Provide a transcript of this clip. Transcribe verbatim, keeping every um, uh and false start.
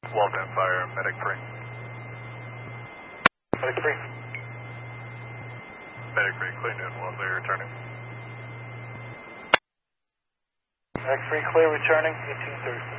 Walden Fire, medic three. Medic three. Medic three, clear noon, Wellesley returning. Medic three, clear returning, eighteen thirty.